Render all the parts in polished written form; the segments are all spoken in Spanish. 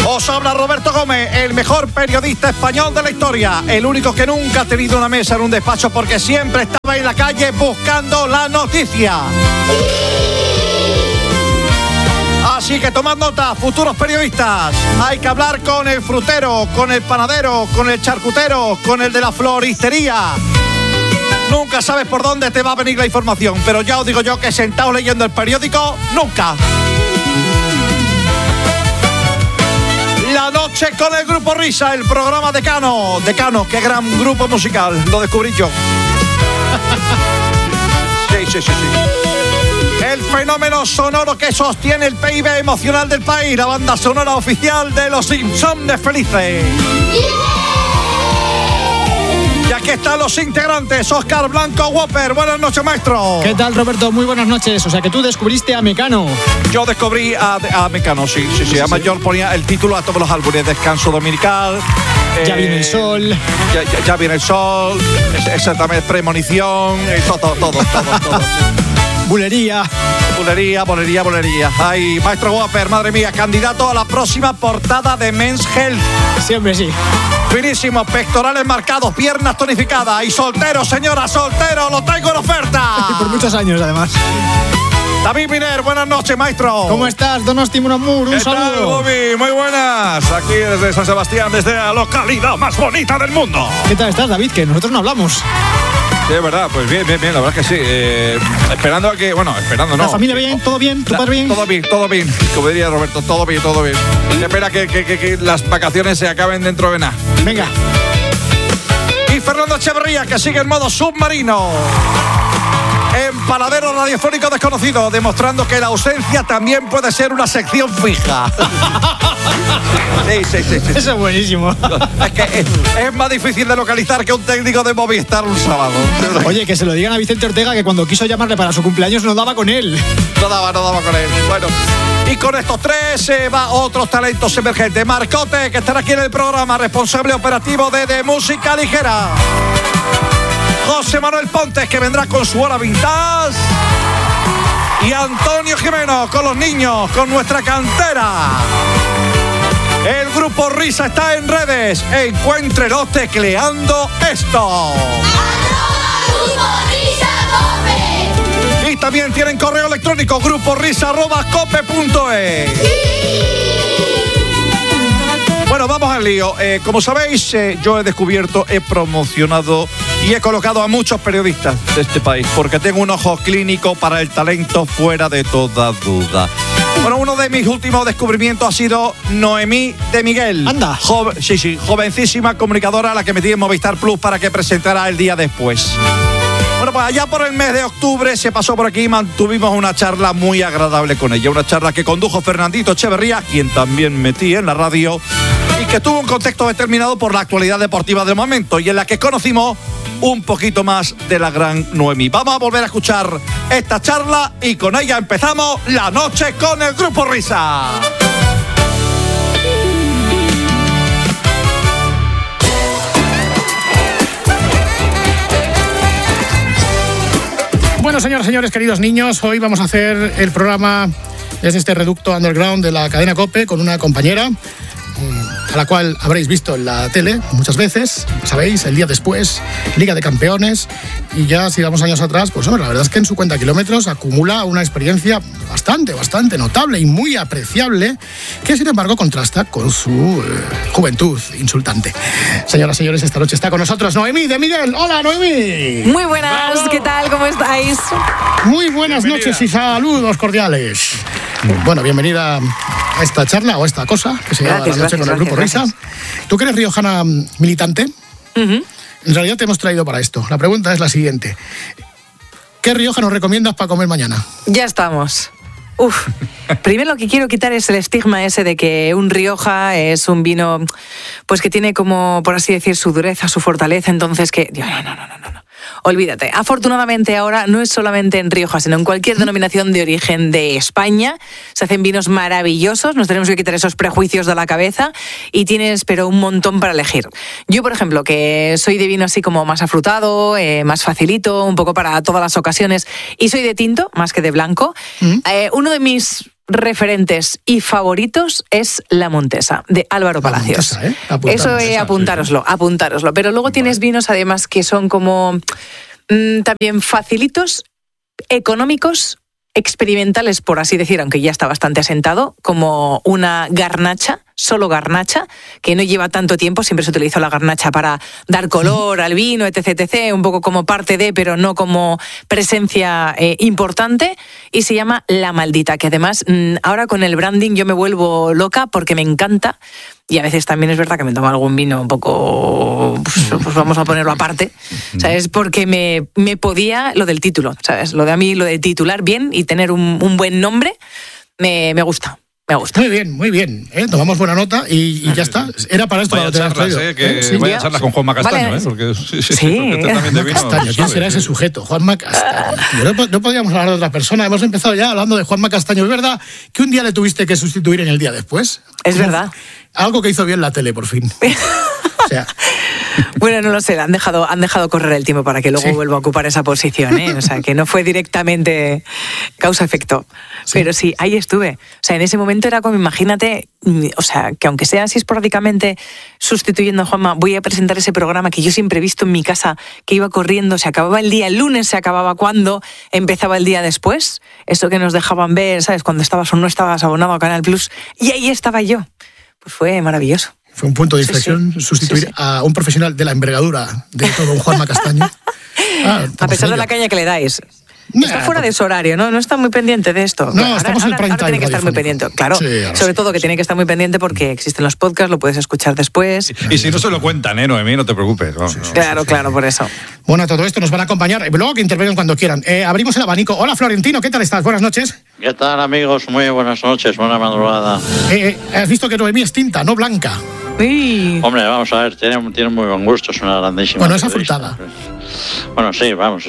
Os habla Roberto Gómez, el mejor periodista español de la historia, el único que nunca ha tenido una mesa en un despacho porque siempre estaba en la calle buscando la noticia. Así que tomad nota, futuros periodistas. Hay que hablar con el frutero, con el panadero, con el charcutero, con el de la floristería. Nunca sabes por dónde te va a venir la información, pero ya os digo yo que sentado leyendo el periódico, nunca. La noche con el Grupo Risa, el programa Decano. Decano, qué gran grupo musical, lo descubrí yo. Sí. El fenómeno sonoro que sostiene el PIB emocional del país, la banda sonora oficial de Los Simpsons de Felices. Y aquí están los integrantes. Óscar Blanco Whopper, buenas noches, maestro. ¿Qué tal, Roberto? Muy buenas noches. O sea que tú descubriste a Mecano. Yo descubrí a Mecano, sí. Además yo ponía el título a todos los álbumes: Descanso Dominical, Ya viene el sol. Ya viene el sol, exactamente, Premonición, todo. Bulería. Ay, maestro Whopper, madre mía, candidato a la próxima portada de Men's Health. Siempre sí. Finísimo, pectorales marcados, piernas tonificadas. Y soltero, señora, soltero, lo traigo en oferta. Y por muchos años, además. David Miner, buenas noches, maestro. ¿Cómo estás, Donosti Munamur? Un saludo. ¿Qué tal, Bobby? Muy buenas. Aquí desde San Sebastián, desde la localidad más bonita del mundo. ¿Qué tal estás, David? Que nosotros no hablamos. Sí, es verdad, pues bien, la verdad es que sí. Esperando a que, esperando no. ¿La familia bien? ¿Todo bien? ¿Tu padre bien? Todo bien. Como diría Roberto, todo bien. Espera que las vacaciones se acaben dentro de nada. Venga. Y Fernando Echeverría, que sigue en modo submarino. Empaladero radiofónico desconocido, demostrando que la ausencia también puede ser una sección fija. Sí. Eso es buenísimo. Es que es más difícil de localizar que un técnico de Movistar un sábado. Oye, que se lo digan a Vicente Ortega, que cuando quiso llamarle para su cumpleaños no daba con él. No daba con él. Bueno, y con estos tres se va otros talentos emergentes. Marcote, que estará aquí en el programa, responsable operativo de Música Ligera. José Manuel Pontes, que vendrá con su hora vintage. Y Antonio Jimeno, con los niños, con nuestra cantera. El Grupo Risa está en redes. Encuéntrelo tecleando esto. Y también tienen correo electrónico, gruporisa@cope.es. Bueno, vamos al lío. Como sabéis, yo he descubierto, he promocionado y he colocado a muchos periodistas de este país porque tengo un ojo clínico para el talento fuera de toda duda. Bueno, uno de mis últimos descubrimientos ha sido Noemí de Miguel. Anda. Jovencísima comunicadora a la que metí en Movistar Plus para que presentara el día después. Bueno, pues allá por el mes de octubre se pasó por aquí y mantuvimos una charla muy agradable con ella. Una charla que condujo Fernandito Echeverría, quien también metí en la radio, y que tuvo un contexto determinado por la actualidad deportiva del momento y en la que conocimos un poquito más de la gran Noemí. Vamos a volver a escuchar esta charla y con ella empezamos la noche con el Grupo Risa. Bueno, señoras y señores, queridos niños, hoy vamos a hacer el programa desde este reducto underground de la cadena COPE con una compañera a la cual habréis visto en la tele muchas veces, sabéis, el día después, Liga de Campeones, y ya si vamos años atrás, pues hombre, la verdad es que en su cuenta de kilómetros acumula una experiencia bastante notable y muy apreciable, que sin embargo contrasta con su juventud insultante. Señoras y señores, esta noche está con nosotros Noemí de Miguel. ¡Hola, Noemí! Muy buenas, ¡bravo! ¿Qué tal? ¿Cómo estáis? Muy buenas noches y saludos cordiales. Bueno, bienvenida a esta charla o a esta cosa que se llama La Noche con el Grupo Risa. Tú que eres riojana militante, en realidad te hemos traído para esto. La pregunta es la siguiente. ¿Qué Rioja nos recomiendas para comer mañana? Ya estamos. Primero lo que quiero quitar es el estigma ese de que un Rioja es un vino pues que tiene como, por así decir, su dureza, su fortaleza, entonces que... No. Olvídate. Afortunadamente ahora no es solamente en Rioja, sino en cualquier denominación de origen de España. Se hacen vinos maravillosos, nos tenemos que quitar esos prejuicios de la cabeza y tienes, pero un montón para elegir. Yo, por ejemplo, que soy de vino así como más afrutado, más facilito, un poco para todas las ocasiones, y soy de tinto más que de blanco. Uno de mis referentes y favoritos es La Montesa, de Álvaro Palacios. Montesa, ¿eh? Apuntároslo. Pero luego tienes vinos, además, que son como también facilitos, económicos, experimentales, por así decir, aunque ya está bastante asentado, como una garnacha, solo garnacha, que no lleva tanto tiempo. Siempre se utilizó la garnacha para dar color al vino, etc., un poco como parte de, pero no como presencia importante, y se llama La Maldita, que además ahora con el branding yo me vuelvo loca porque me encanta. Y a veces también es verdad que me tomo algún vino un poco, pues vamos a ponerlo aparte, ¿sabes? Porque me podía lo del título, ¿sabes? Lo de titular bien y tener un buen nombre, me gusta. Muy bien. Tomamos buena nota y ya está. Era para esto. Vaya charlas, vaya charlas con Juanma Castaño, vale. Porque sí. Porque también de vino, Castaño, ¿quién será ese sujeto? Juanma Castaño. No podríamos hablar de otra persona. Hemos empezado ya hablando de Juanma Castaño. ¿Es verdad que un día le tuviste que sustituir en el día después? Es verdad. Algo que hizo bien la tele, por fin. O sea... Bueno, no lo sé, han dejado correr el tiempo para que luego vuelva a ocupar esa posición, ¿eh? O sea, que no fue directamente causa-efecto. Sí. Pero sí, ahí estuve. O sea, en ese momento era como, imagínate, o sea, que aunque sea así esporádicamente sustituyendo a Juanma, voy a presentar ese programa que yo siempre he visto en mi casa, que iba corriendo, se acababa el día, el lunes se acababa cuando empezaba el día después. Eso que nos dejaban ver, ¿sabes? Cuando estabas o no estabas abonado a Canal Plus. Y ahí estaba yo. Pues fue maravilloso. Fue un punto de inflexión sustituir a un profesional de la envergadura de todo un Juanma Castaño. A pesar de la caña que le dais. Está fuera de su horario, ¿no? No está muy pendiente de esto. No, estamos en el prime time. Tiene que estar muy pendiente, claro. Sí, sobre todo que tiene que estar muy pendiente porque existen los podcasts, lo puedes escuchar después. Y si no se lo cuentan, Noemí, no te preocupes. Claro, por eso. Bueno, todo esto nos van a acompañar. Luego que intervengan cuando quieran. Abrimos el abanico. Hola, Florentino, ¿qué tal estás? Buenas noches. ¿Qué tal, amigos? Muy buenas noches, buena madrugada. Has visto que Noemí es tinta, no blanca. Sí. Hombre, vamos a ver, tiene muy buen gusto, es una grandísima. Bueno, es afrutada. Bueno, sí, vamos.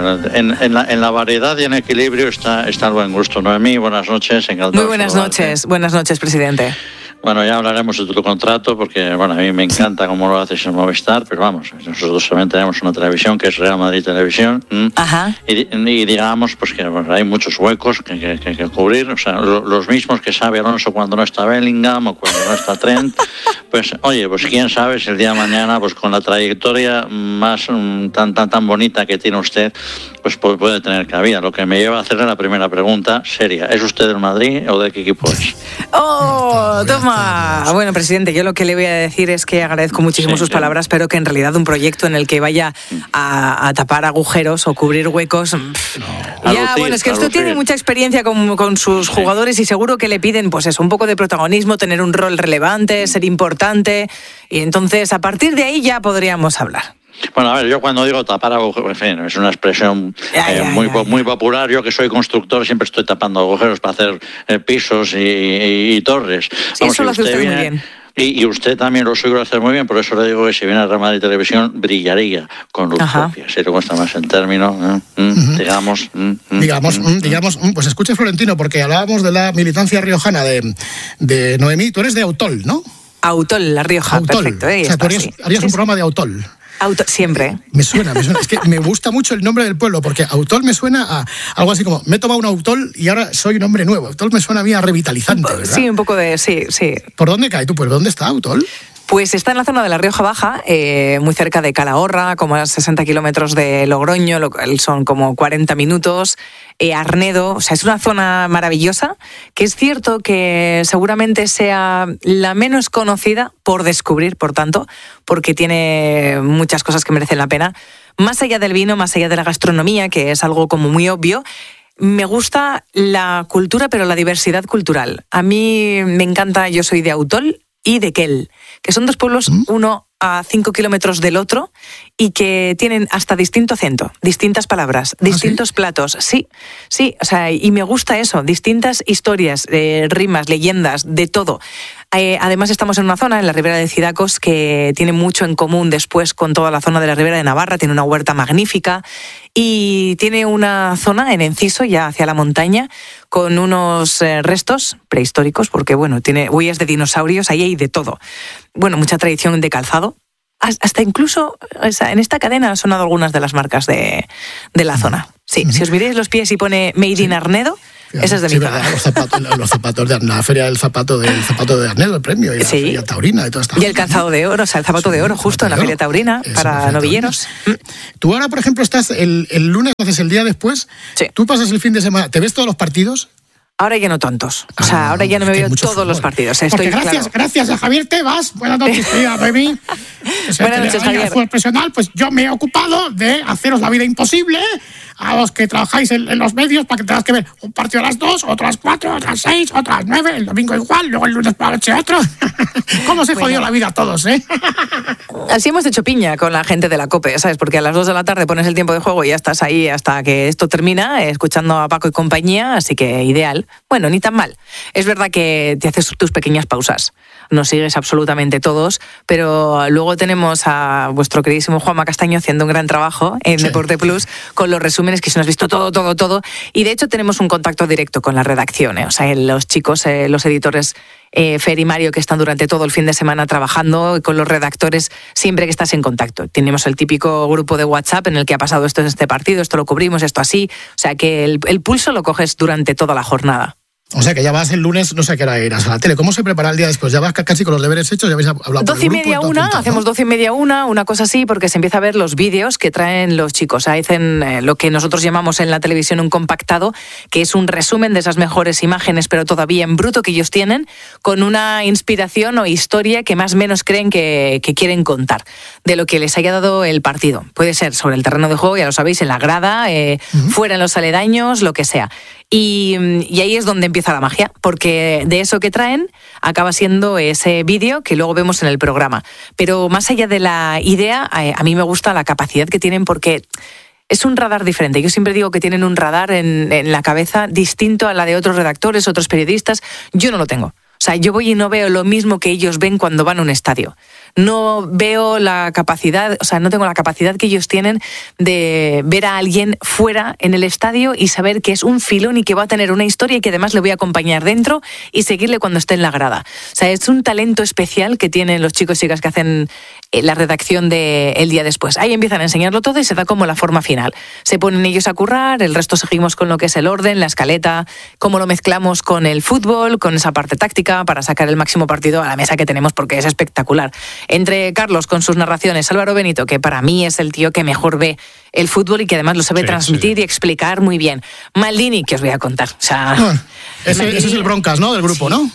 En la variedad y en equilibrio está el buen gusto. Noemí, buenas noches. Encantado. Muy buenas noches, presidente. Bueno, ya hablaremos de tu contrato porque, bueno, a mí me encanta cómo lo haces en Movistar, pero vamos, nosotros también tenemos una televisión que es Real Madrid Televisión. Ajá. Y digamos pues que bueno, hay muchos huecos que cubrir, o sea, los mismos que sabe Alonso cuando no está Bellingham o cuando no está Trent. Pues, oye, pues quién sabe si el día de mañana, pues con la trayectoria más tan bonita que tiene usted, pues puede tener cabida. Lo que me lleva a hacerle la primera pregunta seria. ¿Es usted del Madrid o de qué equipo es? ¡Oh, toma! Bueno, presidente, yo lo que le voy a decir es que agradezco muchísimo sus palabras, pero que en realidad un proyecto en el que vaya a tapar agujeros o cubrir huecos... Bueno, es que esto tiene mucha experiencia con sus jugadores y seguro que le piden, pues eso, un poco de protagonismo, tener un rol relevante, ser importante, y entonces a partir de ahí ya podríamos hablar. Bueno, a ver, yo cuando digo tapar agujeros, en fin, es una expresión muy popular. Yo que soy constructor siempre estoy tapando agujeros para hacer pisos y torres. Sí, vamos, eso lo hace usted muy bien. Y usted también lo suele hacer muy bien, por eso le digo que si viene a Real Madrid Televisión brillaría con luz propia. Si le cuesta más en términos, digamos, pues escuche, Florentino, porque hablábamos de la militancia riojana de Noemí. Tú eres de Autol, ¿no? Autol, La Rioja, perfecto. O sea, tú harías un programa de Autol. Siempre. Me suena. Es que me gusta mucho el nombre del pueblo, porque Autol me suena a algo así como, me he tomado un Autol y ahora soy un hombre nuevo. Autol me suena a mí a revitalizante, ¿verdad? Sí, un poco de... Sí. ¿Por dónde cae tu pueblo? ¿Dónde está Autol? Pues está en la zona de la Rioja Baja, muy cerca de Calahorra, como a 60 kilómetros de Logroño, son como 40 minutos. Arnedo, o sea, es una zona maravillosa, que es cierto que seguramente sea la menos conocida por descubrir, por tanto, porque tiene muchas cosas que merecen la pena. Más allá del vino, más allá de la gastronomía, que es algo como muy obvio, me gusta la cultura, pero la diversidad cultural. A mí me encanta, yo soy de Autol y de Quel, que son dos pueblos, uno a 5 kilómetros del otro, y que tienen hasta distinto acento, distintas palabras, distintos platos. Sí, o sea, y me gusta eso, distintas historias, rimas, leyendas, de todo. Además estamos en una zona, en la Ribera de Cidacos, que tiene mucho en común después con toda la zona de la Ribera de Navarra, tiene una huerta magnífica y tiene una zona en Enciso, ya hacia la montaña, con unos restos prehistóricos, porque bueno, tiene huellas de dinosaurios, ahí hay de todo. Bueno, mucha tradición de calzado. hasta incluso en esta cadena han sonado algunas de las marcas de la zona. Sí, si os miráis los pies y pone Made in Arnedo, esa es de mi zona. Los zapatos de la feria del zapato de Arnedo, el premio, y la feria taurina y todo esto. Y el calzado de oro, o sea, el zapato de oro justo en la feria taurina para novilleros. Tú ahora, por ejemplo, estás el lunes, haces el día después, tú pasas el fin de semana, ¿te ves todos los partidos? Ahora ya no tantos. O sea, ahora ya no me veo todos los partidos. Gracias a Javier Tebas. Buenas noches, querida Baby. Buenas noches, Javier. Fútbol profesional, pues yo me he ocupado de haceros la vida imposible a los que trabajáis en los medios para que tengas que ver un partido a las 2, otro a las 4, otro a las 6, otro a las 9, el domingo igual, luego el lunes por la noche otro. ¿Cómo se jodió la vida a todos, Así hemos hecho piña con la gente de la COPE, ¿sabes? Porque a las 2 de la tarde pones el tiempo de juego y ya estás ahí hasta que esto termina, escuchando a Paco y compañía, así que ideal. Bueno, ni tan mal. Es verdad que te haces tus pequeñas pausas. No sigues absolutamente todos, pero luego tenemos a vuestro queridísimo Juanma Castaño haciendo un gran trabajo en Deporte Plus con los resúmenes que se nos ha visto todo. Y de hecho tenemos un contacto directo con la redacción. O sea, los chicos, los editores Fer y Mario, que están durante todo el fin de semana trabajando, y con los redactores siempre que estás en contacto. Tenemos el típico grupo de WhatsApp en el que ha pasado esto en este partido, esto lo cubrimos, esto así. O sea que el pulso lo coges durante toda la jornada. O sea, que ya vas el lunes, no sé a qué hora irás a la tele. ¿Cómo se prepara el día después? ¿Ya vas casi con los deberes hechos? ¿Ya habéis hablado por el grupo? 12:30, 1, hacemos 12:30, 1, una cosa así, porque se empieza a ver los vídeos que traen los chicos. Hacen lo que nosotros llamamos en la televisión un compactado, que es un resumen de esas mejores imágenes, pero todavía en bruto, que ellos tienen, con una inspiración o historia que más o menos creen que quieren contar, de lo que les haya dado el partido. Puede ser sobre el terreno de juego, ya lo sabéis, en la grada, fuera en los aledaños, lo que sea. Y ahí es donde empieza la magia, porque de eso que traen acaba siendo ese vídeo que luego vemos en el programa. Pero más allá de la idea, a mí me gusta la capacidad que tienen, porque es un radar diferente. Yo siempre digo que tienen un radar en la cabeza distinto a la de otros redactores, otros periodistas. Yo no lo tengo. O sea, yo voy y no veo lo mismo que ellos ven cuando van a un estadio. No veo la capacidad, o sea, no tengo la capacidad que ellos tienen de ver a alguien fuera en el estadio y saber que es un filón y que va a tener una historia y que además le voy a acompañar dentro y seguirle cuando esté en la grada. O sea, es un talento especial que tienen los chicos y chicas que hacen la redacción de El Día Después. Ahí empiezan a enseñarlo todo y se da como la forma final. Se ponen ellos a currar, el resto seguimos con lo que es el orden, la escaleta, cómo lo mezclamos con el fútbol, con esa parte táctica para sacar el máximo partido a la mesa que tenemos, porque es espectacular. Entre Carlos con sus narraciones, Álvaro Benito, que para mí es el tío que mejor ve el fútbol y que además lo sabe transmitir y explicar muy bien. Maldini, que os voy a contar. O sea, ese es el Broncas, ¿no? Del grupo, ¿no?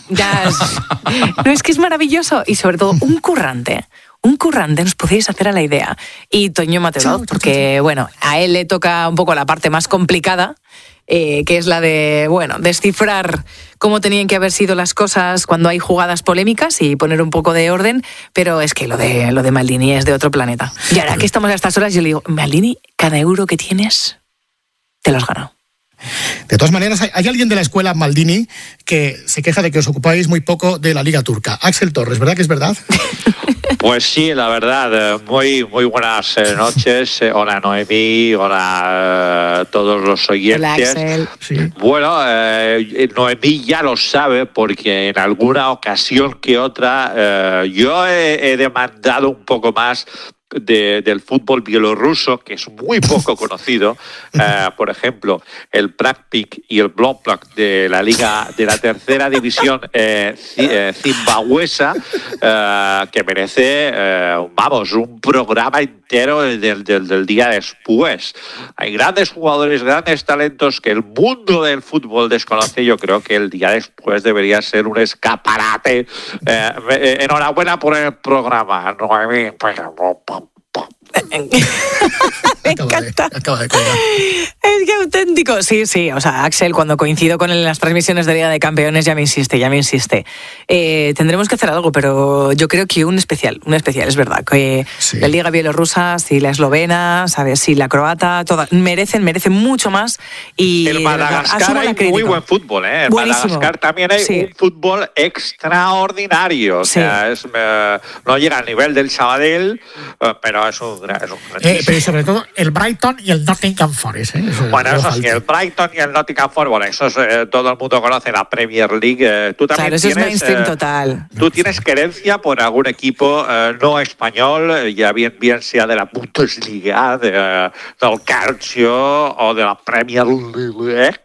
No, es que es maravilloso y sobre todo un currante, nos podéis hacer a la idea. Y Toño Mateus, porque bueno, a él le toca un poco la parte más complicada, que es la de, descifrar cómo tenían que haber sido las cosas cuando hay jugadas polémicas y poner un poco de orden, pero es que lo de Maldini es de otro planeta. Y ahora que estamos a estas horas, yo le digo, Maldini, cada euro que tienes, te lo has ganado. De todas maneras, hay alguien de la escuela Maldini que se queja de que os ocupáis muy poco de la Liga Turca. Axel Torres, ¿verdad que es verdad? Pues sí, la verdad, muy buenas noches. Hola Noemí, hola todos los oyentes. Hola Axel. Sí. Bueno, Noemí ya lo sabe porque en alguna ocasión que otra yo he demandado un poco más del fútbol bielorruso, que es muy poco conocido. Por ejemplo, el Praktik y el Blomplak de la liga de la tercera división zimbabuesa, que merece un programa entero del día después. Hay grandes jugadores, grandes talentos que el mundo del fútbol desconoce. Yo creo que el día después debería ser un escaparate. Enhorabuena por el programa, Noemí. Me encanta. Acaba de colgar. Es que auténtico. Sí, o sea, Axel, cuando coincido con él en las transmisiones de Liga de Campeones, ya me insiste. Tendremos que hacer algo, pero yo creo que un especial, es verdad, que la Liga bielorrusa, si la eslovena, ¿sabes? Si la croata, todas merecen mucho más. Y en Madagascar hay muy buen fútbol, ¿eh? En Madagascar también hay un fútbol extraordinario. O sea, no llega al nivel del Sabadell, pero es un pero sobre todo, el Brighton y el Nottingham Forest. Bueno, eso sí, el Brighton y el Nottingham Forest, bueno, eso es, todo el mundo conoce la Premier League. Tú también eso tienes, es mainstream total. Tú tienes querencia por algún equipo no español, ya bien sea de la Bundesliga, del Calcio o de la Premier League.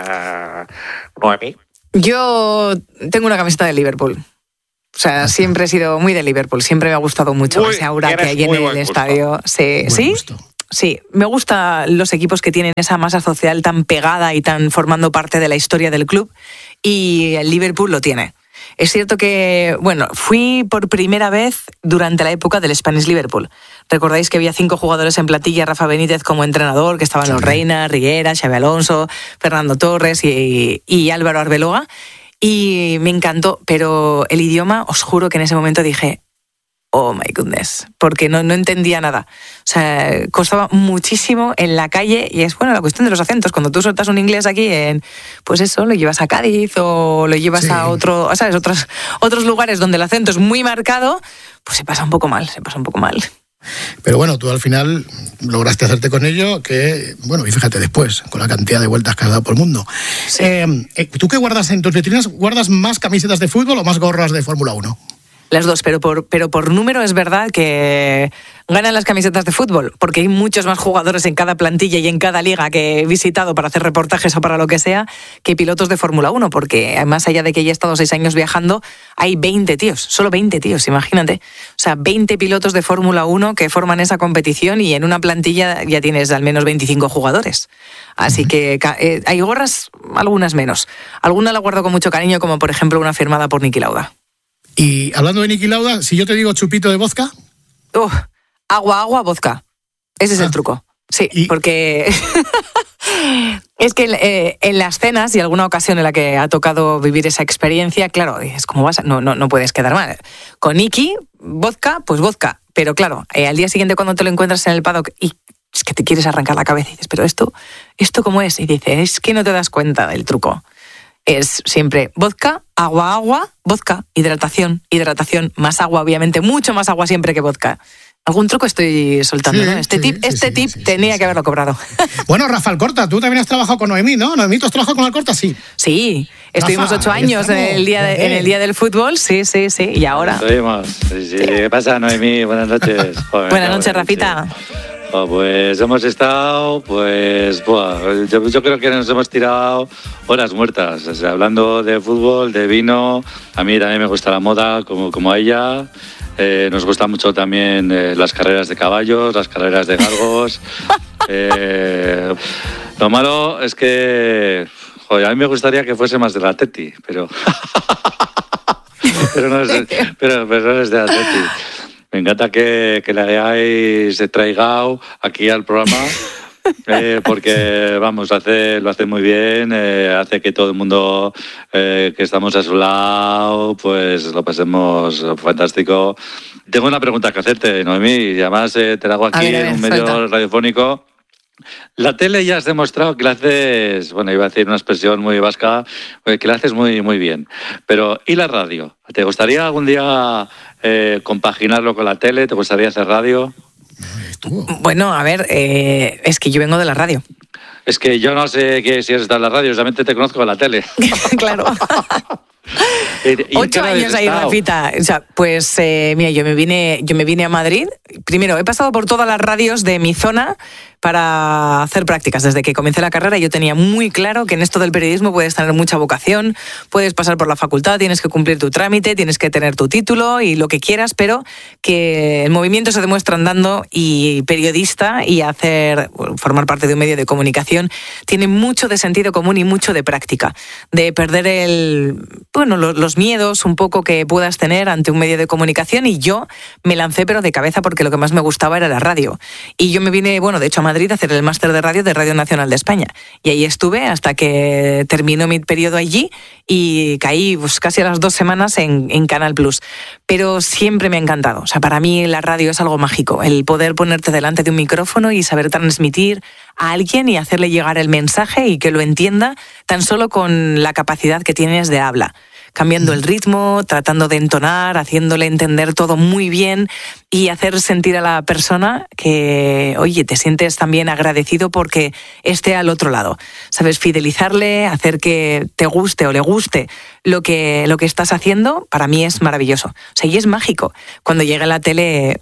Noemí. Yo tengo una camiseta de Liverpool. O sea, siempre he sido muy de Liverpool. Siempre me ha gustado mucho ese aura que hay en el estadio. Sí, ¿sí? Sí, me gustan los equipos que tienen esa masa social tan pegada y tan formando parte de la historia del club. Y el Liverpool lo tiene. Es cierto que, bueno, fui por primera vez durante la época del Spanish Liverpool. Recordáis que había 5 jugadores en plantilla, Rafa Benítez como entrenador, que estaban los Reina, Riera, Xabi Alonso, Fernando Torres y Álvaro Arbeloa. Y me encantó, pero el idioma, os juro que en ese momento dije, oh my goodness, porque no entendía nada. O sea, costaba muchísimo en la calle, y es, bueno, la cuestión de los acentos. Cuando tú sueltas un inglés aquí pues eso, lo llevas a Cádiz o lo llevas a ¿sabes? Otros lugares donde el acento es muy marcado, pues se pasa un poco mal. Pero bueno, tú al final lograste hacerte con ello, que, bueno, y fíjate después, con la cantidad de vueltas que has dado por el mundo. Sí. ¿Tú qué guardas en tus vitrinas? ¿Guardas más camisetas de fútbol o más gorras de Fórmula 1? Las dos, pero por número es verdad que ganan las camisetas de fútbol, porque hay muchos más jugadores en cada plantilla y en cada liga que he visitado para hacer reportajes o para lo que sea, que pilotos de Fórmula 1, porque más allá de que ya he estado 6 años viajando, hay 20 tíos, solo 20 tíos, imagínate. O sea, 20 pilotos de Fórmula 1 que forman esa competición, y en una plantilla ya tienes al menos 25 jugadores. Así que hay gorras, algunas menos. Alguna la guardo con mucho cariño, como por ejemplo una firmada por Niki Lauda. Y hablando de Niki Lauda, si yo te digo chupito de vodka... Agua, vodka. Ese es el truco. Sí, porque es que en las cenas y alguna ocasión en la que ha tocado vivir esa experiencia, claro, dices, ¿cómo vas? No puedes quedar mal. Con Niki, vodka, pues vodka. Pero claro, al día siguiente cuando te lo encuentras en el paddock y es que te quieres arrancar la cabeza y dices, ¿pero esto cómo es? Y dices, es que no te das cuenta del truco. Es siempre vodka, agua, vodka, hidratación, más agua, obviamente, mucho más agua siempre que vodka. Algún truco estoy soltando, ¿no? Este tip tenía que haberlo cobrado. Bueno, Rafa Alcorta, tú también has trabajado con Noemí, ¿no? Noemí, ¿tú has trabajado con Alcorta? Sí. Sí, estuvimos 8 años en el día del fútbol, sí, y ahora... Estuvimos. Sí. ¿Qué pasa, Noemí? Buenas noches. Joder, buenas noches, Rafita. Pues hemos estado, yo creo que nos hemos tirado horas muertas, o sea, hablando de fútbol, de vino. A mí también me gusta la moda, como a ella. Nos gustan mucho también las carreras de caballos, las carreras de galgos. Lo malo es que, joder, a mí me gustaría que fuese más del Atleti, pero no es de Atleti. Me encanta que le hayáis traigado aquí al programa, porque, vamos, lo hace muy bien, hace que todo el mundo que estamos a su lado, pues lo pasemos fantástico. Tengo una pregunta que hacerte, Noemí, y además te la hago aquí en un medio radiofónico. La tele ya has demostrado que la haces, bueno, iba a decir una expresión muy vasca, que la haces muy, muy bien. Pero, ¿y la radio? ¿Te gustaría algún día compaginarlo con la tele? ¿Te gustaría hacer radio? Bueno, a ver, es que yo vengo de la radio. Es que yo no sé si has estado en la radio, solamente te conozco en la tele. Claro. 8 años ahí, Rafita. O sea, pues mira, yo me vine a Madrid. Primero, he pasado por todas las radios de mi zona para hacer prácticas. Desde que comencé la carrera yo tenía muy claro que en esto del periodismo puedes tener mucha vocación, puedes pasar por la facultad, tienes que cumplir tu trámite, tienes que tener tu título y lo que quieras, pero que el movimiento se demuestra andando, y periodista y formar parte de un medio de comunicación tiene mucho de sentido común y mucho de práctica, de perder los miedos un poco que puedas tener ante un medio de comunicación. Y yo me lancé pero de cabeza, porque lo que más me gustaba era la radio. Y yo me vine, de hecho, a Madrid a hacer el máster de Radio Nacional de España. Y ahí estuve hasta que terminó mi periodo allí y caí casi a las 2 semanas en Canal Plus. Pero siempre me ha encantado. O sea, para mí la radio es algo mágico. El poder ponerte delante de un micrófono y saber transmitir a alguien y hacerle llegar el mensaje y que lo entienda tan solo con la capacidad que tienes de habla. cambiando el ritmo, tratando de entonar, haciéndole entender todo muy bien y hacer sentir a la persona que, oye, te sientes también agradecido porque esté al otro lado. Sabes, fidelizarle, hacer que te guste o le guste lo que estás haciendo, para mí es maravilloso. O sea, y es mágico. Cuando llega la tele...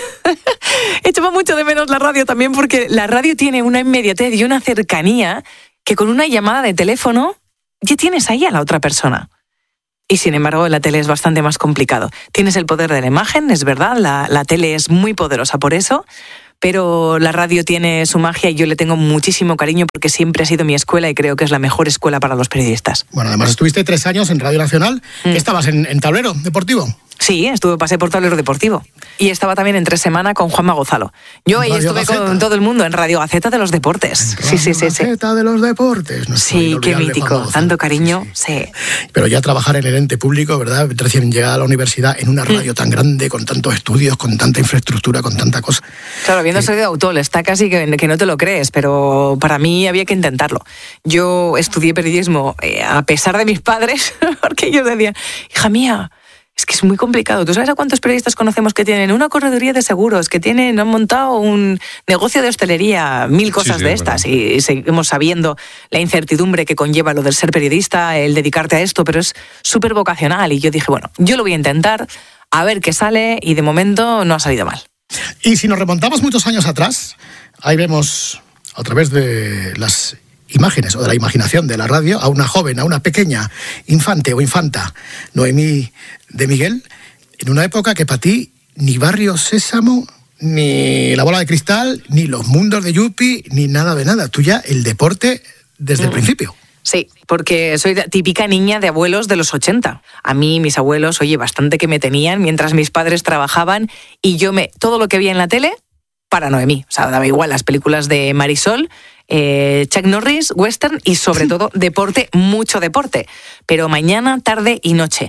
Echaba mucho de menos la radio también porque la radio tiene una inmediatez y una cercanía que con una llamada de teléfono ya tienes ahí a la otra persona. Y sin embargo, la tele es bastante más complicado. Tienes el poder de la imagen, es verdad, la tele es muy poderosa por eso, pero la radio tiene su magia y yo le tengo muchísimo cariño porque siempre ha sido mi escuela y creo que es la mejor escuela para los periodistas. Bueno, además estuviste 3 años en Radio Nacional. ¿Estabas en tablero deportivo? Sí, pasé por tablero deportivo. Y estaba también en 3 semanas con Juanma Gonzalo. Yo ahí estuve con todo el mundo en Radio Gaceta de los Deportes. Sí. Gaceta de los Deportes. Sí, qué mítico. Tanto cariño, sí. Pero ya trabajar en el ente público, ¿verdad? Recién llegada a la universidad, en una radio tan grande, con tantos estudios, con tanta infraestructura, con tanta cosa. Claro, habiendo salido de Autol, está casi que no te lo crees, pero para mí había que intentarlo. Yo estudié periodismo a pesar de mis padres, porque ellos decían, hija mía, es que es muy complicado. ¿Tú sabes a cuántos periodistas conocemos que tienen una correduría de seguros, que han montado un negocio de hostelería, 1000 cosas de estas? Y seguimos sabiendo la incertidumbre que conlleva lo del ser periodista, el dedicarte a esto, pero es súper vocacional. Y yo dije, bueno, yo lo voy a intentar, a ver qué sale, y de momento no ha salido mal. Y si nos remontamos muchos años atrás, ahí vemos, a través de las imágenes o de la imaginación de la radio, a una joven, a una pequeña infante o infanta, Noemí de Miguel, en una época que para ti ni Barrio Sésamo, ni La Bola de Cristal, ni Los Mundos de Yupi, ni nada de nada. Tú ya el deporte desde el principio. Sí, porque soy típica niña de abuelos de los 80. A mí, mis abuelos, bastante que me tenían mientras mis padres trabajaban y todo lo que veía en la tele, para Noemí. O sea, daba igual las películas de Marisol, Chuck Norris, western y sobre todo deporte, mucho deporte. Pero mañana, tarde y noche.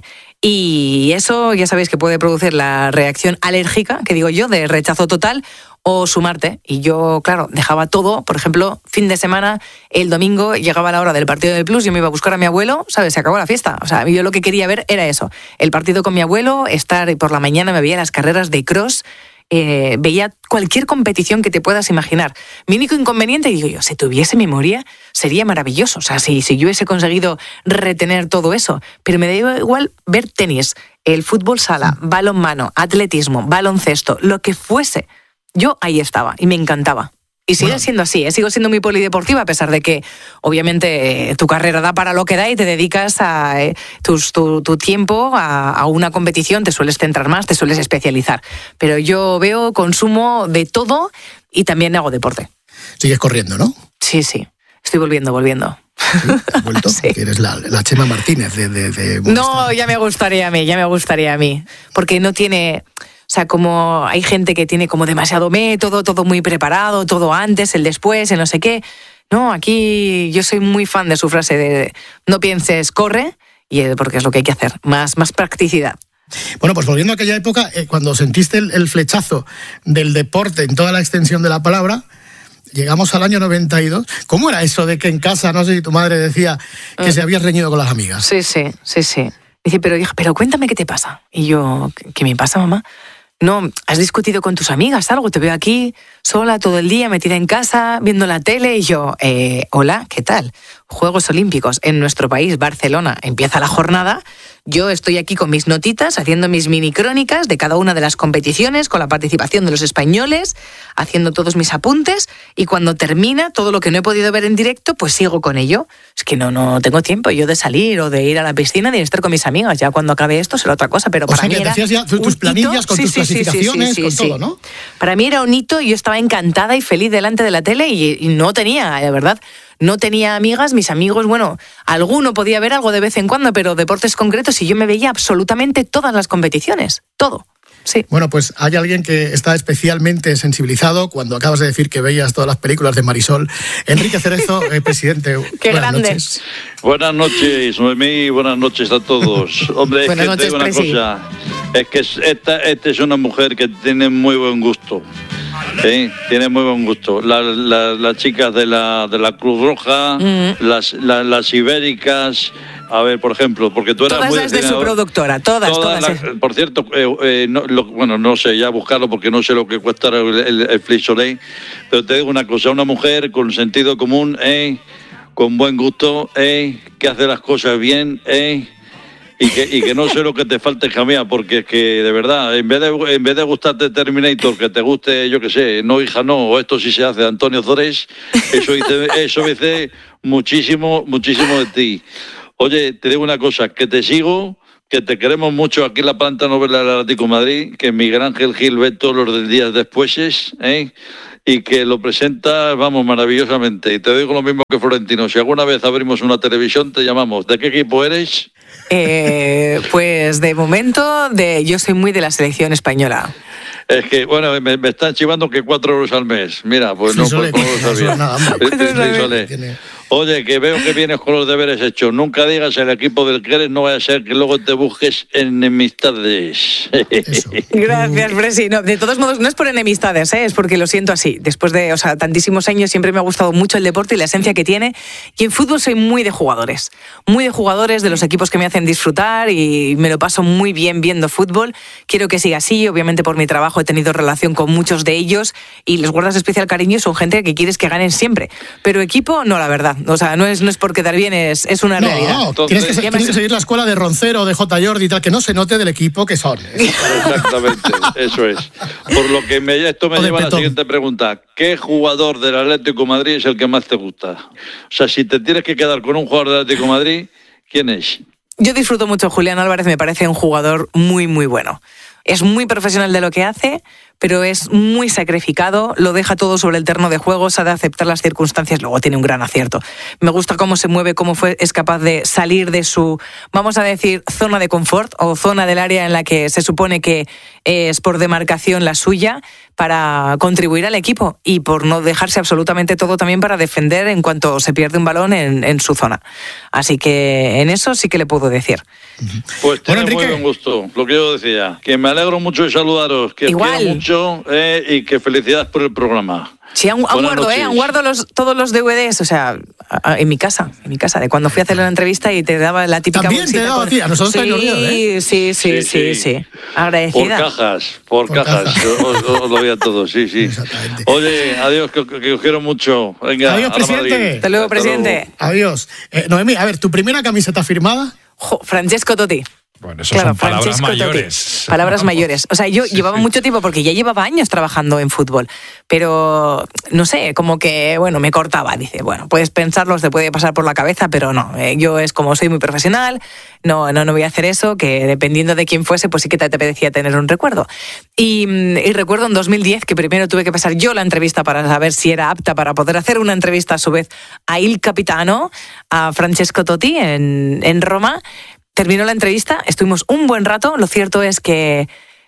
Y eso ya sabéis que puede producir la reacción alérgica, que digo yo, de rechazo total, o sumarte. Y yo, claro, dejaba todo. Por ejemplo, fin de semana, el domingo, llegaba la hora del partido del Plus, yo me iba a buscar a mi abuelo, ¿sabes? Se acabó la fiesta. O sea, yo lo que quería ver era eso. El partido con mi abuelo, estar por la mañana, me veía las carreras de cross, veía cualquier competición que te puedas imaginar. Mi único inconveniente, digo yo, si tuviese memoria, sería maravilloso. O sea, si yo hubiese conseguido retener todo eso. Pero me da igual ver tenis, el fútbol sala, balonmano, atletismo, baloncesto, lo que fuese. Yo ahí estaba y me encantaba. Y sigue siendo así, sigo siendo muy polideportiva, a pesar de que, obviamente, tu carrera da para lo que da y te dedicas a tu tiempo a una competición, te sueles centrar más, te sueles especializar. Pero yo consumo de todo y también hago deporte. Sigues corriendo, ¿no? Sí, estoy volviendo. ¿Sí? ¿Has vuelto? Sí. Eres la Chema Martínez de No, ya me gustaría a mí, porque no tiene... O sea, como hay gente que tiene como demasiado método, todo muy preparado, todo antes, el después, el no sé qué. No, aquí yo soy muy fan de su frase de no pienses, corre, porque es lo que hay que hacer, más practicidad. Bueno, pues volviendo a aquella época, cuando sentiste el flechazo del deporte en toda la extensión de la palabra, llegamos al año 92. ¿Cómo era eso de que en casa, no sé si tu madre decía que se habías reñido con las amigas? Sí. Dice, pero cuéntame qué te pasa. Y yo, ¿qué me pasa, mamá? No, ¿has discutido con tus amigas algo? Te veo aquí sola todo el día, metida en casa, viendo la tele, y yo, hola, ¿qué tal? Juegos Olímpicos en nuestro país, Barcelona, empieza la jornada. Yo estoy aquí con mis notitas, haciendo mis mini crónicas de cada una de las competiciones, con la participación de los españoles, haciendo todos mis apuntes, y cuando termina todo lo que no he podido ver en directo, pues sigo con ello. Es que no tengo tiempo yo de salir o de ir a la piscina ni de estar con mis amigas. Ya cuando acabe esto será otra cosa, pero para mí era hacías ya tus planillas con tus clasificaciones, con todo, ¿no? Para mí era un hito y yo estaba encantada y feliz delante de la tele y no tenía, de verdad, no tenía amigas, mis amigos, bueno, alguno podía ver algo de vez en cuando, pero deportes concretos, y yo me veía absolutamente todas las competiciones, todo. Sí. Bueno, pues hay alguien que está especialmente sensibilizado cuando acabas de decir que veías todas las películas de Marisol. Enrique Cerezo, presidente. Qué buenas grande. Noches. Buenas noches, Noemí, buenas noches a todos. Hombre, buenas es que noches, te digo una cosa, es que esta es una mujer que tiene muy buen gusto. Sí, tiene muy buen gusto. Las chicas de la Cruz Roja, las ibéricas, A ver, por ejemplo, porque tú eras todas muy las de su productora, todas. Por cierto, no sé, ya buscarlo porque no sé lo que cuesta el Flix Soleil, pero te digo una cosa, una mujer con sentido común, con buen gusto, que hace las cosas bien, y que no sé lo que te falte, Jamía, porque es que de verdad, en vez de gustarte Terminator, que te guste, yo qué sé, No hija no, o Esto sí se hace, Antonio Zores, eso dice muchísimo de ti. Oye, te digo una cosa, que te sigo, que te queremos mucho aquí en la planta novela del Atlético de Madrid, que Miguel Ángel Gil ve todos los días después, y que lo presentas, vamos, maravillosamente. Y te digo lo mismo que Florentino, si alguna vez abrimos una televisión te llamamos. ¿De qué equipo eres? Pues de momento, yo soy muy de la selección española. Es que, bueno, me están chivando que 4 euros al mes. Mira, pues no lo sabía. Oye, que veo que vienes con los deberes hechos. Nunca digas el equipo del que eres, no vaya a ser que luego te busques enemistades. Gracias, Fresi. No, de todos modos, no es por enemistades, es porque lo siento así. Después de tantísimos años siempre me ha gustado mucho el deporte y la esencia que tiene. Y en fútbol soy muy de jugadores, de los equipos que me hacen disfrutar y me lo paso muy bien viendo fútbol. Quiero que siga así, obviamente por mi trabajo he tenido relación con muchos de ellos y les guardas especial cariño, son gente que quieres que ganen siempre. Pero equipo, no, la verdad. O sea, no es por quedar bien, es una realidad. No, tienes que seguir la escuela de Roncero, de J. Jordi y tal, que no se note del equipo que son. Exactamente, eso es. Por lo que esto me lleva a la siguiente pregunta. ¿Qué jugador del Atlético de Madrid es el que más te gusta? O sea, si te tienes que quedar con un jugador del Atlético de Madrid, ¿quién es? Yo disfruto mucho. Julián Álvarez me parece un jugador muy, muy bueno. Es muy profesional de lo que hace, pero es muy sacrificado, lo deja todo sobre el terreno de juego, sabe aceptar las circunstancias, luego tiene un gran acierto. Me gusta cómo se mueve, es capaz de salir de su, vamos a decir, zona de confort o zona del área en la que se supone que es por demarcación la suya, para contribuir al equipo y por no dejarse absolutamente todo también para defender en cuanto se pierde un balón en su zona. Así que en eso sí que le puedo decir. Pues tiene muy buen gusto, lo que yo decía, que me alegro mucho de saludaros, que os quiero mucho y que felicidades por el programa. Sí, aún guardo todos los DVDs, o sea, en mi casa, de cuando fui a hacer la entrevista y te daba la típica bolsita. ¿También te daba a ti? A nosotros también nos dio, Sí. Agradecida. Por cajas. Os lo voy a todos, sí. Exactamente. Oye, adiós, que os quiero mucho. Venga, adiós, presidente. Hasta luego, presidente. Adiós. Noemí, a ver, ¿tu primera camiseta firmada? Francesco Totti. Bueno, eso son palabras mayores. Totti. Palabras mayores. O sea, yo llevaba mucho tiempo, porque ya llevaba años trabajando en fútbol, pero no sé, como que, me cortaba. Dice, puedes pensarlo, te puede pasar por la cabeza, pero no. Yo es como soy muy profesional, no voy a hacer eso, que dependiendo de quién fuese, pues sí que te apetecía tener un recuerdo. Y recuerdo en 2010 que primero tuve que pasar yo la entrevista para saber si era apta para poder hacer una entrevista a su vez a Il Capitano, a Francesco Totti en Roma. Terminó la entrevista, estuvimos un buen rato. Lo cierto es que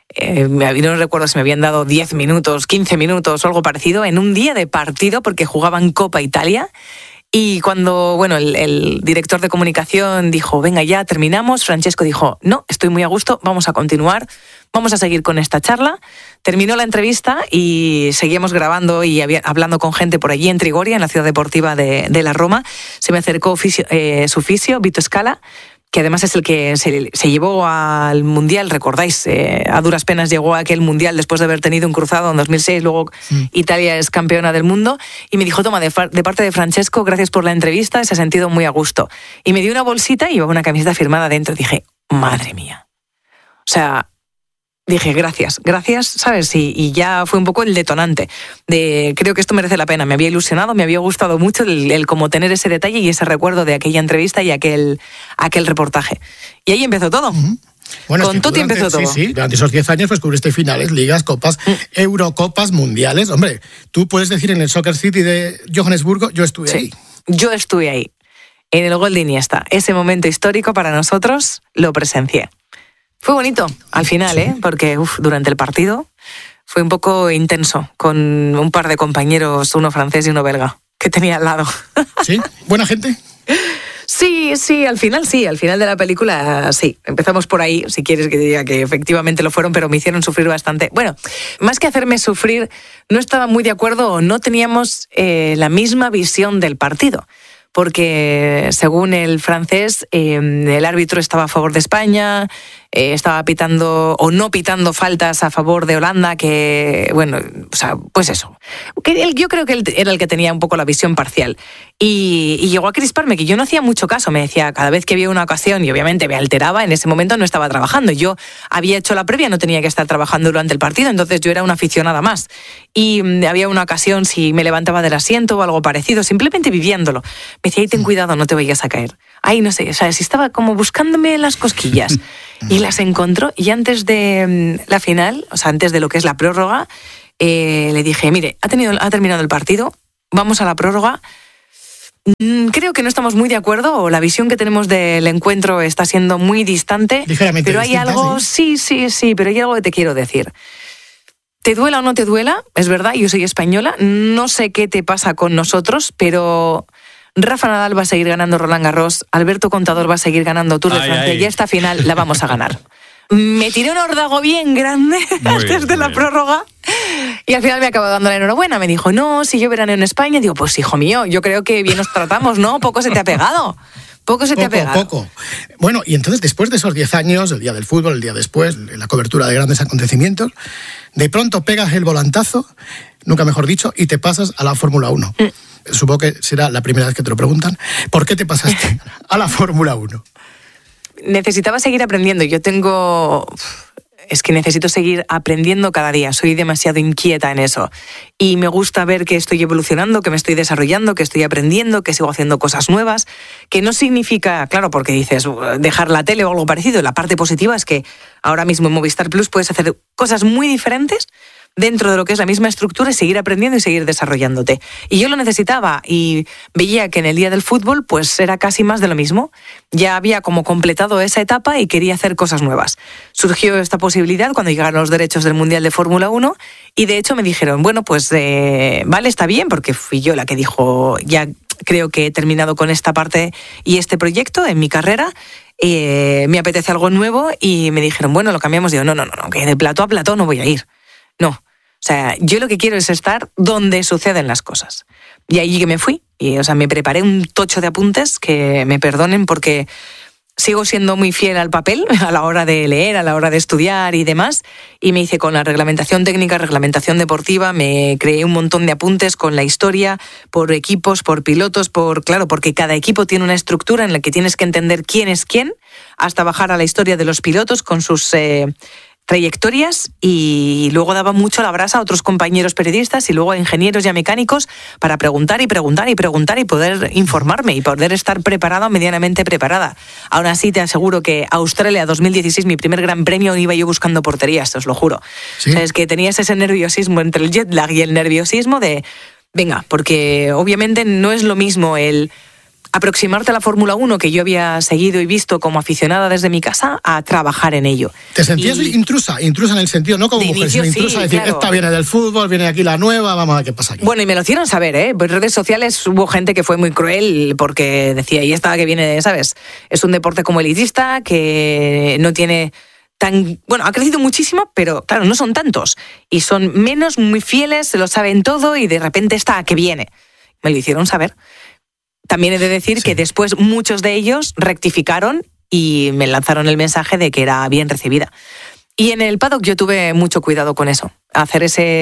no recuerdo si me habían dado 10 minutos, 15 minutos o algo parecido en un día de partido, porque jugaban Copa Italia. Y cuando el director de comunicación dijo, venga, ya terminamos, Francesco dijo, no, estoy muy a gusto, vamos a continuar, vamos a seguir con esta charla. Terminó la entrevista y seguíamos grabando y hablando con gente por allí en Trigoria, en la ciudad deportiva de la Roma. Se me acercó su fisio, Vito Scala, que además es el que se llevó al Mundial, recordáis, a duras penas llegó a aquel Mundial después de haber tenido un cruzado en 2006, luego Italia es campeona del mundo, y me dijo, toma, de parte de Francesco, gracias por la entrevista, se ha sentido muy a gusto. Y me dio una bolsita y llevaba una camiseta firmada dentro. Dije, madre mía. O sea, dije, gracias, ¿sabes? Y ya fue un poco el detonante de, creo que esto merece la pena. Me había ilusionado, me había gustado mucho el como tener ese detalle y ese recuerdo de aquella entrevista y aquel reportaje. Y ahí empezó todo. Con Totti empezó todo. Sí, durante esos 10 años pues cubriste finales, ligas, copas, Eurocopas, mundiales. Hombre, tú puedes decir en el Soccer City de Johannesburgo, yo estuve ahí. Yo estuve ahí, en el gol de Iniesta. Ese momento histórico para nosotros lo presencié. Fue bonito al final, porque durante el partido fue un poco intenso, con un par de compañeros, uno francés y uno belga, que tenía al lado. ¿Sí? ¿Buena gente? Sí, al final de la película sí. Empezamos por ahí, si quieres que diga que efectivamente lo fueron, pero me hicieron sufrir bastante. Bueno, más que hacerme sufrir, no estaba muy de acuerdo o no teníamos la misma visión del partido. porque según el francés, el árbitro estaba a favor de España, estaba pitando o no pitando faltas a favor de Holanda, que, bueno, o sea, pues eso. Yo creo que él era el que tenía un poco la visión parcial. Y llegó a crisparme, que yo no hacía mucho caso. Me decía, cada vez que había una ocasión, y obviamente me alteraba, en ese momento no estaba trabajando. Yo había hecho la previa, no tenía que estar trabajando durante el partido, entonces yo era una aficionada más. Y había una ocasión, si me levantaba del asiento o algo parecido, simplemente viviéndolo. Me decía, ay, ten cuidado, no te vayas a caer. Ay, no sé, o sea, si estaba como buscándome las cosquillas. Y las encontró, y antes de la final, o sea, antes de lo que es la prórroga, le dije, mire, ha terminado el partido, vamos a la prórroga. Creo que no estamos muy de acuerdo, o la visión que tenemos del encuentro está siendo muy distante. Ligeramente pero hay distinta, algo, sí, pero hay algo que te quiero decir. Te duela o no te duela, es verdad, yo soy española, no sé qué te pasa con nosotros, pero Rafa Nadal va a seguir ganando Roland Garros, Alberto Contador va a seguir ganando Tour de Francia, y esta final la vamos a ganar. Me tiré un órdago bien grande antes de la prórroga y al final me acabó dando la enhorabuena. Me dijo, no, si yo veraneo en España. Digo, pues hijo mío, yo creo que bien nos tratamos, ¿no? Poco se te ha pegado. Poco se te ha pegado. Poco. Bueno, y entonces después de esos 10 años, el día del fútbol, el día después, la cobertura de grandes acontecimientos, de pronto pegas el volantazo, nunca mejor dicho, y te pasas a la Fórmula 1. Supongo que será la primera vez que te lo preguntan. ¿Por qué te pasaste a la Fórmula 1? Necesitaba seguir aprendiendo. Es que necesito seguir aprendiendo cada día. Soy demasiado inquieta en eso. Y me gusta ver que estoy evolucionando, que me estoy desarrollando, que estoy aprendiendo, que sigo haciendo cosas nuevas. Que no significa, claro, porque dices dejar la tele o algo parecido. La parte positiva es que ahora mismo en Movistar Plus puedes hacer cosas muy diferentes dentro de lo que es la misma estructura y seguir aprendiendo y seguir desarrollándote. Y yo lo necesitaba y veía que en el día del fútbol pues era casi más de lo mismo. Ya había como completado esa etapa y quería hacer cosas nuevas. Surgió esta posibilidad cuando llegaron los derechos del Mundial de Fórmula 1 y de hecho me dijeron, bueno, pues vale, está bien, porque fui yo la que dijo, ya creo que he terminado con esta parte y este proyecto en mi carrera. Me apetece algo nuevo y me dijeron, bueno, lo cambiamos. Digo, no, que de plató a plató no voy a ir. No, o sea, yo lo que quiero es estar donde suceden las cosas. Y ahí que me fui. Y, o sea, me preparé un tocho de apuntes que me perdonen porque sigo siendo muy fiel al papel a la hora de leer, a la hora de estudiar y demás. Y me hice con la reglamentación técnica, reglamentación deportiva, me creé un montón de apuntes con la historia, por equipos, por pilotos, claro, porque cada equipo tiene una estructura en la que tienes que entender quién es quién, hasta bajar a la historia de los pilotos con sus trayectorias, y luego daba mucho la brasa a otros compañeros periodistas y luego a ingenieros y a mecánicos para preguntar y poder informarme y poder estar preparada o medianamente preparada. Aún así te aseguro que Australia 2016, mi primer gran premio, iba yo buscando porterías, os lo juro. ¿Sí? O sea, es que tenías ese nerviosismo entre el jet lag y el nerviosismo de venga, porque obviamente no es lo mismo el aproximarte a la Fórmula 1, que yo había seguido y visto como aficionada desde mi casa, a trabajar en ello. ¿Te sentías intrusa en el sentido, no como mujer, inicio, sino intrusa, sí, decir, claro. Esta viene del fútbol, viene aquí la nueva, vamos a ver qué pasa aquí? Bueno, y me lo hicieron saber, ¿eh? Por redes sociales hubo gente que fue muy cruel porque decía, y esta que viene, ¿sabes? Es un deporte como elitista, que no tiene bueno, ha crecido muchísimo, pero claro, no son tantos. Y son menos, muy fieles, se lo saben todo, y de repente está que viene. Me lo hicieron saber. También he de decir que después muchos de ellos rectificaron y me lanzaron el mensaje de que era bien recibida. Y en el paddock yo tuve mucho cuidado con eso, hacer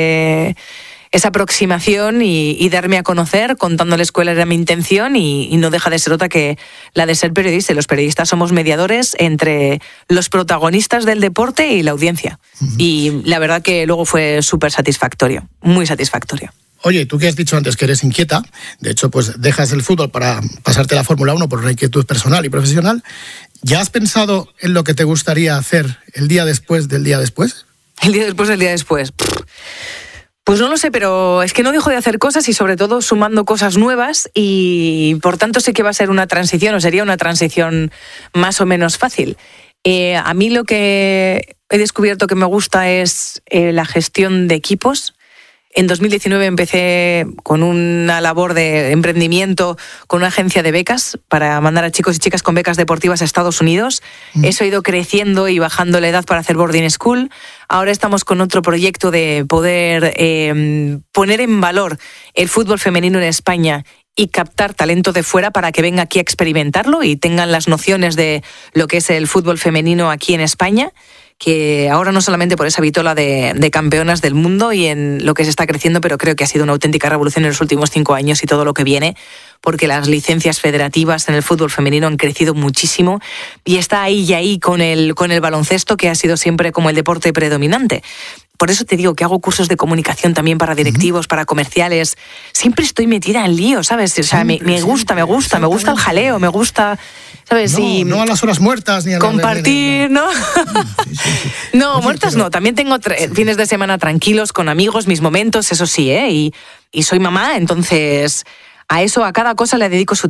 esa aproximación y darme a conocer contándoles cuál era mi intención, y no deja de ser otra que la de ser periodista. Y los periodistas somos mediadores entre los protagonistas del deporte y la audiencia. Y la verdad que luego fue súper satisfactorio, muy satisfactorio. Oye, tú que has dicho antes que eres inquieta, de hecho, pues dejas el fútbol para pasarte a la Fórmula 1 por una inquietud personal y profesional. ¿Ya has pensado en lo que te gustaría hacer el día después del día después? El día después del día después. Pues no lo sé, pero es que no dejo de hacer cosas y sobre todo sumando cosas nuevas, y por tanto sé que va a ser una transición, o sería una transición más o menos fácil. A mí lo que he descubierto que me gusta es la gestión de equipos. En 2019 empecé con una labor de emprendimiento con una agencia de becas para mandar a chicos y chicas con becas deportivas a Estados Unidos. Eso ha ido creciendo y bajando la edad para hacer boarding school. Ahora estamos con otro proyecto de poder poner en valor el fútbol femenino en España y captar talento de fuera para que venga aquí a experimentarlo y tengan las nociones de lo que es el fútbol femenino aquí en España, que ahora no solamente por esa vitola de campeonas del mundo y en lo que se está creciendo, pero creo que ha sido una auténtica revolución en los últimos 5 años y todo lo que viene, porque las licencias federativas en el fútbol femenino han crecido muchísimo y está ahí con el baloncesto, que ha sido siempre como el deporte predominante. Por eso te digo que hago cursos de comunicación también para directivos, para comerciales. Siempre estoy metida en lío, ¿sabes? O sea, me gusta el jaleo, me gusta, ¿sabes? No a las horas muertas ni a compartir, ¿no? No, muertas no. También tengo fines de semana tranquilos con amigos, mis momentos, eso sí, ¿eh? Y soy mamá, entonces a cada cosa le dedico su